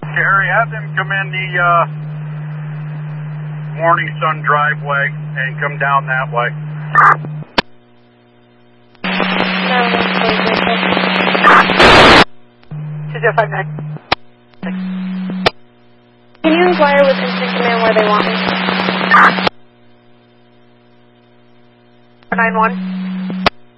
Carrie, have them come in the Morning Sun driveway and come down that way. No, 2059. Can you inquire with Instant Command where they want me? 9-1.